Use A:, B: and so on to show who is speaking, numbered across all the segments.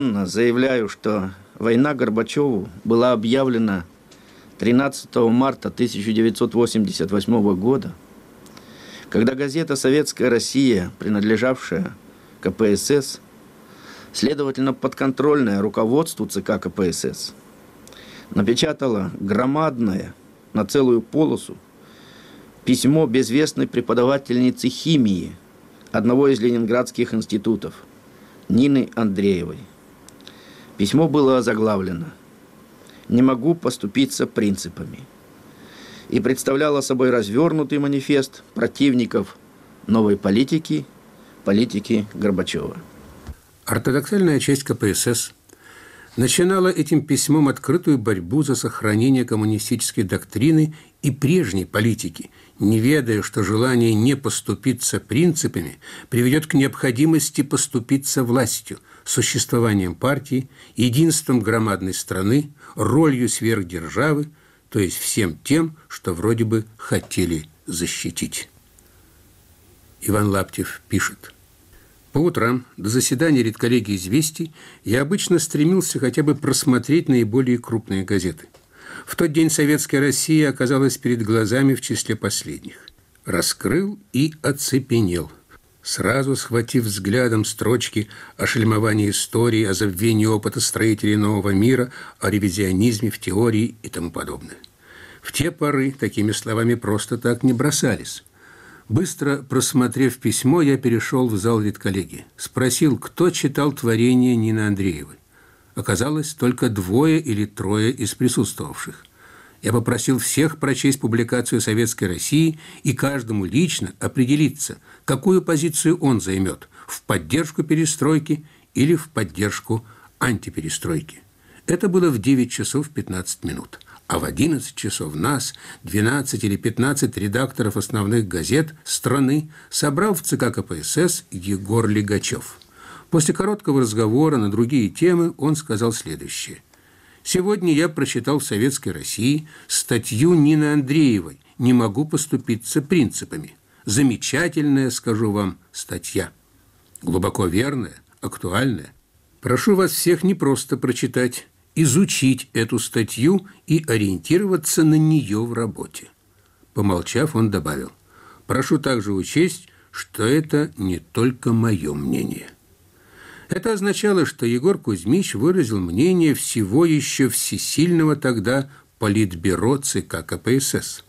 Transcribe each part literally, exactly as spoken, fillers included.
A: Заявляю, что война Горбачеву была объявлена тринадцатого марта тысяча девятьсот восемьдесят восьмого года, когда газета «Советская Россия», принадлежавшая ка пэ эс эс, следовательно, подконтрольная руководству ЦК ка пэ эс эс, напечатала громадное на целую полосу письмо безвестной преподавательницы химии одного из ленинградских институтов Нины Андреевой. Письмо было озаглавлено «Не могу поступиться принципами» и представляло собой развернутый манифест противников новой политики, политики Горбачева.
B: Ортодоксальная часть ка пэ эс эс начинала этим письмом открытую борьбу за сохранение коммунистической доктрины и прежней политики, не ведая, что желание не поступиться принципами приведет к необходимости поступиться властью, существованием партии, единством громадной страны, ролью сверхдержавы, то есть всем тем, что вроде бы хотели защитить. Иван Лаптев пишет: «По утрам до заседания редколлегии «Известий» я обычно стремился хотя бы просмотреть наиболее крупные газеты. В тот день «Советская Россия» оказалась перед глазами в числе последних. Раскрыл и оцепенел, сразу схватив взглядом строчки о шельмовании истории, о забвении опыта строителей нового мира, о ревизионизме в теории и тому подобное. В те поры такими словами просто так не бросались. Быстро просмотрев письмо, я перешел в зал редколлегии. Спросил, кто читал творение Нины Андреевой. Оказалось, только двое или трое из присутствовавших. Я попросил всех прочесть публикацию «Советской России» и каждому лично определиться, какую позицию он займет – в поддержку перестройки или в поддержку антиперестройки. Это было в девять часов пятнадцать минут. А в одиннадцать часов нас, двенадцать или пятнадцать редакторов основных газет страны, собрал в ЦК ка пэ эс эс Егор Лигачев. После короткого разговора на другие темы он сказал следующее. «Сегодня я прочитал в «Советской России» статью Нины Андреевой «Не могу поступиться принципами». Замечательная, скажу вам, статья. Глубоко верная, актуальная. Прошу вас всех не просто прочитать, изучить эту статью и ориентироваться на нее в работе». Помолчав, он добавил: «Прошу также учесть, что это не только мое мнение». Это означало, что Егор Кузьмич выразил мнение всего еще всесильного тогда Политбюро ЦК ка пэ эс эс.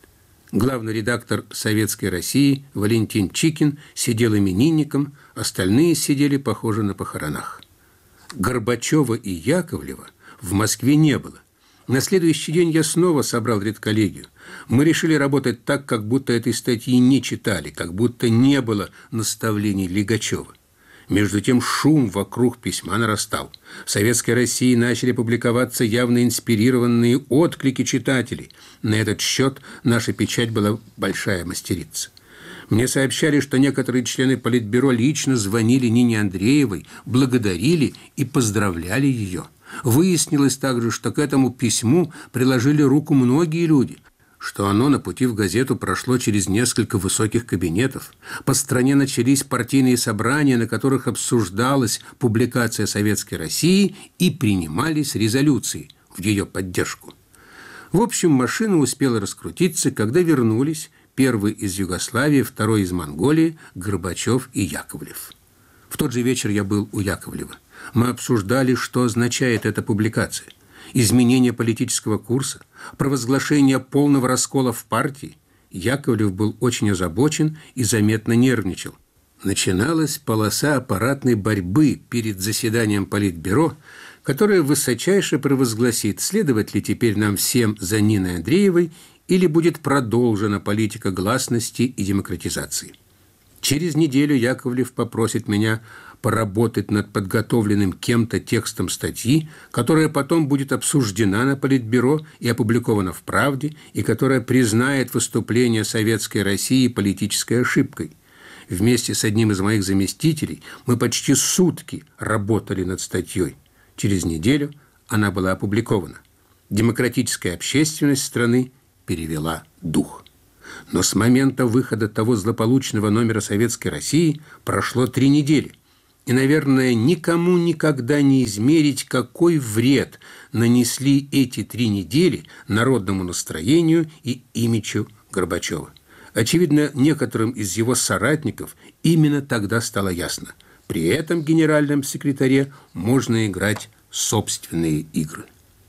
B: Главный редактор «Советской России» Валентин Чикин сидел именинником, остальные сидели, похоже, на похоронах. Горбачева и Яковлева в Москве не было. На следующий день я снова собрал редколлегию. Мы решили работать так, как будто этой статьи не читали, как будто не было наставлений Лигачева. Между тем шум вокруг письма нарастал. В «Советской России» начали публиковаться явно инспирированные отклики читателей. На этот счет наша печать была большая мастерица. Мне сообщали, что некоторые члены Политбюро лично звонили Нине Андреевой, благодарили и поздравляли ее. Выяснилось также, что к этому письму приложили руку многие люди, что оно на пути в газету прошло через несколько высоких кабинетов. По стране начались партийные собрания, на которых обсуждалась публикация «Советской России» и принимались резолюции в ее поддержку. В общем, машина успела раскрутиться, когда вернулись первый из Югославии, второй из Монголии, Горбачев и Яковлев. В тот же вечер я был у Яковлева. Мы обсуждали, что означает эта публикация. Изменение политического курса, провозглашение полного раскола в партии. Яковлев был очень озабочен и заметно нервничал. Начиналась полоса аппаратной борьбы перед заседанием Политбюро, которое высочайше провозгласит, следовать ли теперь нам всем за Ниной Андреевой или будет продолжена политика гласности и демократизации. Через неделю Яковлев попросит меня поработать над подготовленным кем-то текстом статьи, которая потом будет обсуждена на Политбюро и опубликована в «Правде», и которая признает выступление «Советской России» политической ошибкой. Вместе с одним из моих заместителей мы почти сутки работали над статьей. Через неделю она была опубликована. Демократическая общественность страны перевела дух. Но с момента выхода того злополучного номера «Советской России» прошло три недели. И, наверное, никому никогда не измерить, какой вред нанесли эти три недели народному настроению и имиджу Горбачева. Очевидно, некоторым из его соратников именно тогда стало ясно. При этом генеральном секретаре можно играть собственные игры.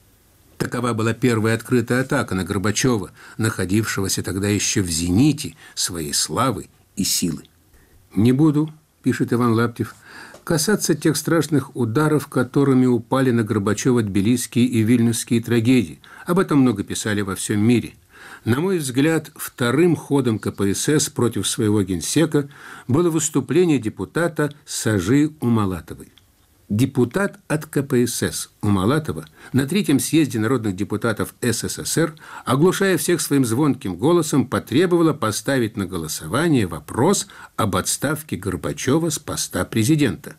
B: Такова была первая открытая атака на Горбачева, находившегося тогда еще в зените своей славы и силы. «Не буду, – пишет Иван Лаптев, – касаться тех страшных ударов, которыми упали на Горбачева тбилисские и вильнюсские трагедии. Об этом много писали во всем мире. На мой взгляд, вторым ходом ка пэ эс эс против своего генсека было выступление депутата Сажи Умалатовой. Депутат от ка пэ эс эс Умалатова на третьем съезде народных депутатов эс эс эс эр, оглушая всех своим звонким голосом, потребовала поставить на голосование вопрос об отставке Горбачева с поста президента.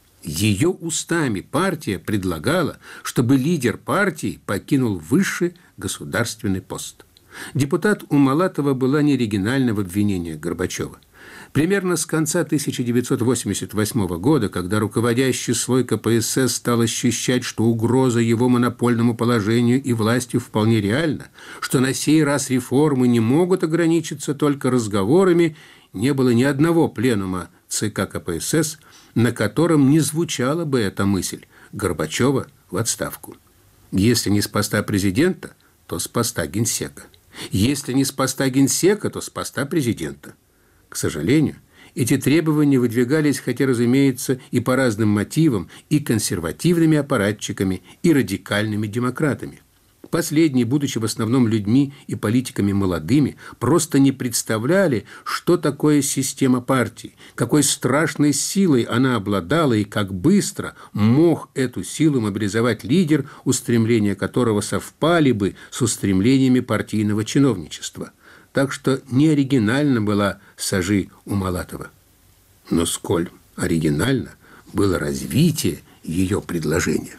B: Ее устами партия предлагала, чтобы лидер партии покинул высший государственный пост. Депутат Умалатова была не оригинальна в обвинениях Горбачева. Примерно с конца тысяча девятьсот восемьдесят восьмого года, когда руководящий слой ка пэ эс эс стал ощущать, что угроза его монопольному положению и власти вполне реальна, что на сей раз реформы не могут ограничиться только разговорами, не было ни одного пленума ЦК ка пэ эс эс, на котором не звучала бы эта мысль – Горбачева в отставку. Если не с поста президента, то с поста генсека. Если не с поста генсека, то с поста президента. К сожалению, эти требования выдвигались, хотя, разумеется, и по разным мотивам, и консервативными аппаратчиками, и радикальными демократами. Последние, будучи в основном людьми и политиками молодыми, просто не представляли, что такое система партии, какой страшной силой она обладала и как быстро мог эту силу мобилизовать лидер, устремления которого совпали бы с устремлениями партийного чиновничества. Так что не оригинальна была Сажи Умалатова. Но сколь оригинально было развитие ее предложения.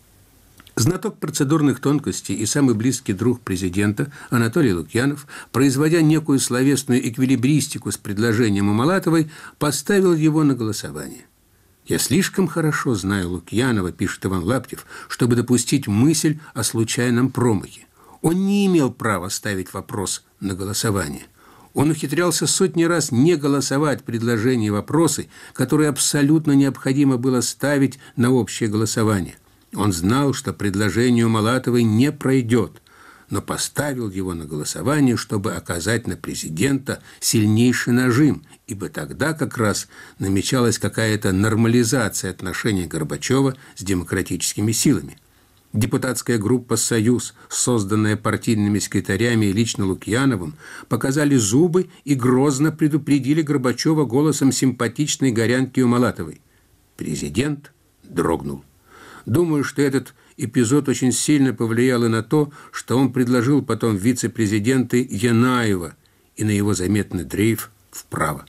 B: Знаток процедурных тонкостей и самый близкий друг президента Анатолий Лукьянов, производя некую словесную эквилибристику с предложением Умалатовой, поставил его на голосование. «Я слишком хорошо знаю Лукьянова, – пишет Иван Лаптев, – чтобы допустить мысль о случайном промахе. Он не имел права ставить вопрос на голосование. Он ухитрялся сотни раз не голосовать предложения и вопросы, которые абсолютно необходимо было ставить на общее голосование. Он знал, что предложение Умалатовой не пройдет, но поставил его на голосование, чтобы оказать на президента сильнейший нажим, ибо тогда как раз намечалась какая-то нормализация отношений Горбачева с демократическими силами. Депутатская группа «Союз», созданная партийными секретарями и лично Лукьяновым, показали зубы и грозно предупредили Горбачева голосом симпатичной горянки Умалатовой. Президент дрогнул. Думаю, что этот эпизод очень сильно повлиял и на то, что он предложил потом вице-президенты Янаева и на его заметный дрейф вправо.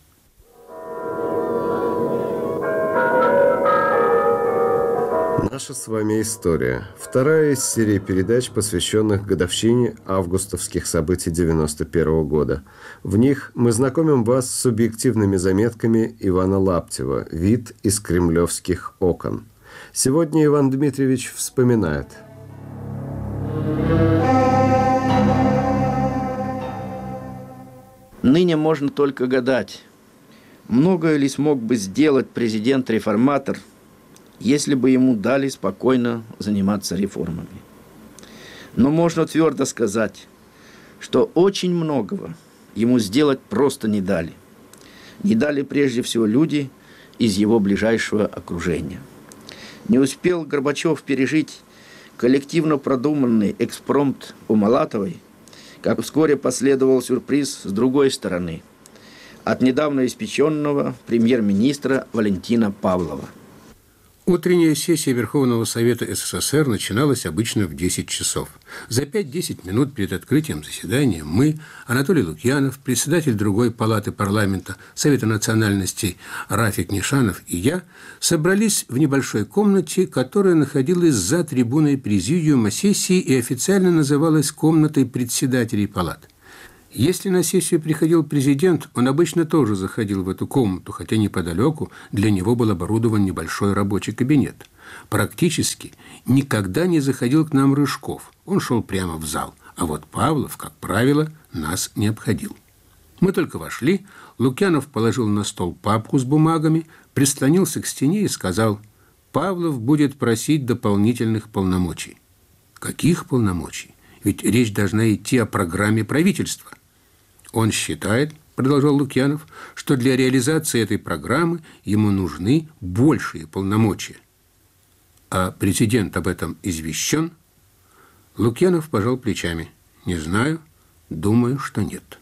C: Наша с вами история. Вторая из серии передач, посвященных годовщине августовских событий девяносто первого года. В них мы знакомим вас с субъективными заметками Ивана Лаптева «Вид из кремлевских окон». Сегодня Иван Дмитриевич вспоминает.
A: Ныне можно только гадать, многое ли смог бы сделать президент-реформатор, если бы ему дали спокойно заниматься реформами. Но можно твердо сказать, что очень многого ему сделать просто не дали. Не дали прежде всего люди из его ближайшего окружения. Не успел Горбачев пережить коллективно продуманный экспромт Умалатовой, как вскоре последовал сюрприз с другой стороны – от недавно испеченного премьер-министра Валентина Павлова.
B: Утренняя сессия Верховного Совета эс эс эс эр начиналась обычно в десять часов. За пять-десять минут перед открытием заседания мы, Анатолий Лукьянов, председатель другой палаты парламента Совета национальностей Рафик Нишанов и я собрались в небольшой комнате, которая находилась за трибуной президиума сессии и официально называлась комнатой председателей палат. Если на сессию приходил президент, он обычно тоже заходил в эту комнату, хотя неподалеку для него был оборудован небольшой рабочий кабинет. Практически никогда не заходил к нам Рыжков, он шел прямо в зал, а вот Павлов, как правило, нас не обходил. Мы только вошли, Лукьянов положил на стол папку с бумагами, прислонился к стене и сказал: «Павлов будет просить дополнительных полномочий». Каких полномочий? Ведь речь должна идти о программе правительства. Он считает, продолжал Лукьянов, что для реализации этой программы ему нужны большие полномочия. А президент об этом извещен? Лукьянов пожал плечами. Не знаю, думаю, что нет.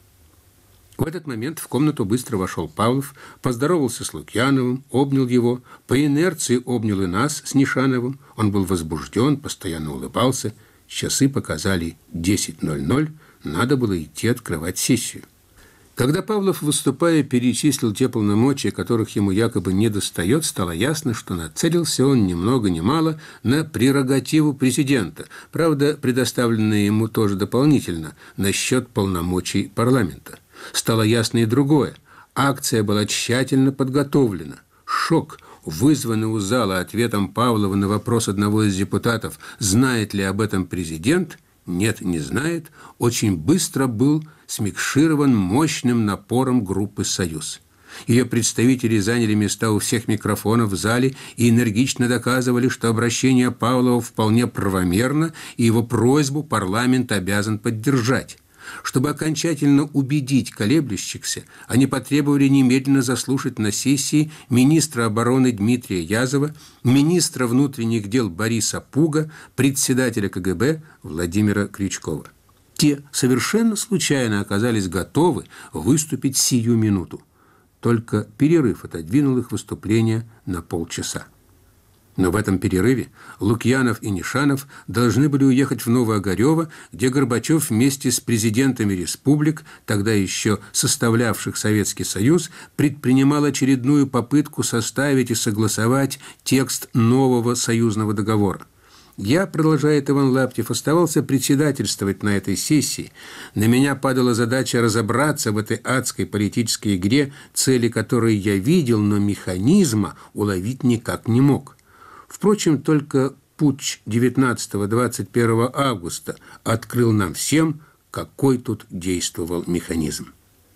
B: В этот момент в комнату быстро вошел Павлов, поздоровался с Лукьяновым, обнял его, по инерции обнял и нас с Нишановым. Он был возбужден, постоянно улыбался. Часы показали десять ноль ноль, надо было идти открывать сессию. Когда Павлов, выступая, перечислил те полномочия, которых ему якобы недостает, стало ясно, что нацелился он ни много ни мало на прерогативу президента, правда, предоставленные ему тоже дополнительно, насчет полномочий парламента. Стало ясно и другое. Акция была тщательно подготовлена. Шок, вызванный у зала ответом Павлова на вопрос одного из депутатов, знает ли об этом президент, нет, не знает, очень быстро был смикширован мощным напором группы «Союз». Ее представители заняли места у всех микрофонов в зале и энергично доказывали, что обращение Павлова вполне правомерно, и его просьбу парламент обязан поддержать. Чтобы окончательно убедить колеблющихся, они потребовали немедленно заслушать на сессии министра обороны Дмитрия Язова, министра внутренних дел Бориса Пуга, председателя ка гэ бэ Владимира Крючкова. Те совершенно случайно оказались готовы выступить сию минуту. Только перерыв отодвинул их выступление на полчаса. Но в этом перерыве Лукьянов и Нишанов должны были уехать в Новоогарево, где Горбачев вместе с президентами республик, тогда еще составлявших Советский Союз, предпринимал очередную попытку составить и согласовать текст нового союзного договора. Я, продолжает Иван Лаптев, оставался председательствовать на этой сессии. На меня падала задача разобраться в этой адской политической игре, цели которой я видел, но механизма уловить никак не мог. Впрочем, только путч девятнадцатого-двадцать первого августа открыл нам всем, какой тут действовал механизм.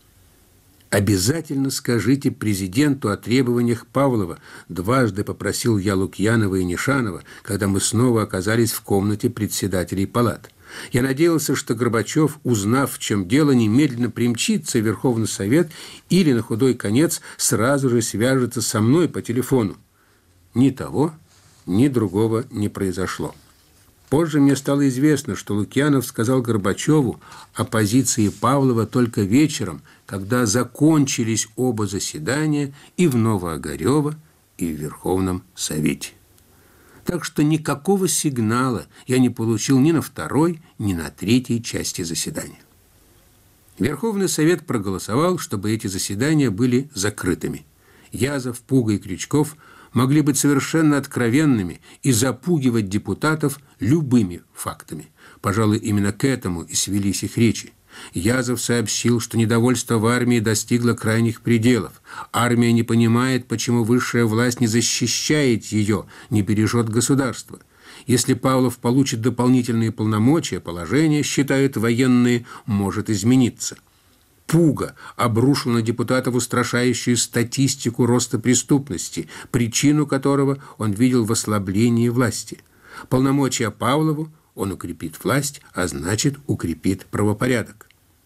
B: «Обязательно скажите президенту о требованиях Павлова», дважды попросил я Лукьянова и Нишанова, когда мы снова оказались в комнате председателей палат. Я надеялся, что Горбачев, узнав, в чем дело, немедленно примчится в Верховный Совет или, на худой конец, сразу же свяжется со мной по телефону. Ни того, ни другого не произошло. Позже мне стало известно, что Лукьянов сказал Горбачеву о позиции Павлова только вечером, когда закончились оба заседания и в Новоогарево, и в Верховном Совете. Так что никакого сигнала я не получил ни на второй, ни на третьей части заседания. Верховный Совет проголосовал, чтобы эти заседания были закрытыми. Язов, Пуга и Крючков могли быть совершенно откровенными и запугивать депутатов любыми фактами. Пожалуй, именно к этому и свелись их речи. Язов сообщил, что недовольство в армии достигло крайних пределов. Армия не понимает, почему высшая власть не защищает ее, не бережет государство. Если Павлов получит дополнительные полномочия, положение, считают военные, может измениться. Пуга обрушил на депутатов устрашающую статистику роста преступности, причину которого он видел в ослаблении власти. Полномочия Павлову он укрепит власть, а значит, укрепит правопорядок.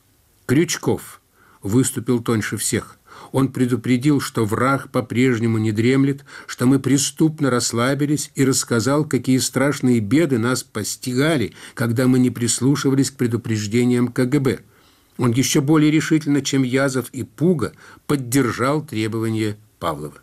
B: Крючков выступил тоньше всех. Он предупредил, что враг по-прежнему не дремлет, что мы преступно расслабились, и рассказал, какие страшные беды нас постигали, когда мы не прислушивались к предупреждениям ка гэ бэ. Он еще более решительно, чем Язов и Пуга, поддержал требования Павлова.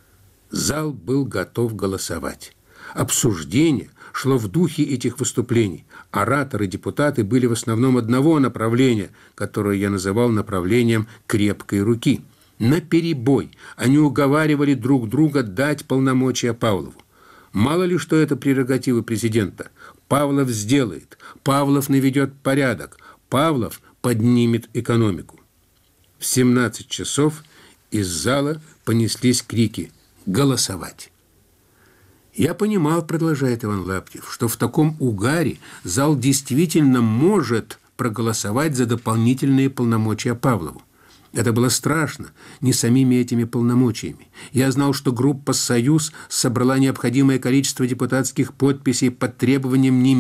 B: Зал был готов голосовать. Обсуждение шло в духе этих выступлений. Ораторы и депутаты были в основном одного направления, которое я называл направлением крепкой руки. Наперебой они уговаривали друг друга дать полномочия Павлову. Мало ли, что это прерогативы президента. Павлов сделает, Павлов наведет порядок, Павлов поднимет экономику. В семнадцать часов из зала понеслись крики «Голосовать!». Я понимал, продолжает Иван Лаптев, что в таком угаре зал действительно может проголосовать за дополнительные полномочия Павлову. Это было страшно, не самими этими полномочиями. Я знал, что группа «Союз» собрала необходимое количество депутатских подписей под требованием немедленно